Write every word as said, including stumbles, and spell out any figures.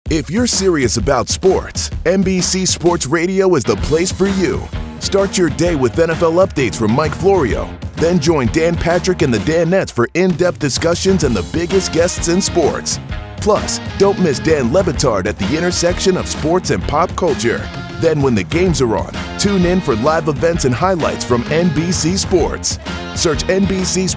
If you're serious about sports, N B C Sports Radio is the place for you. Start your day with N F L updates from Mike Florio. Then join Dan Patrick and the Danettes for in-depth discussions and the biggest guests in sports. Plus, don't miss Dan Le Batard at the intersection of sports and pop culture. Then when the games are on, tune in for live events and highlights from N B C Sports. Search N B C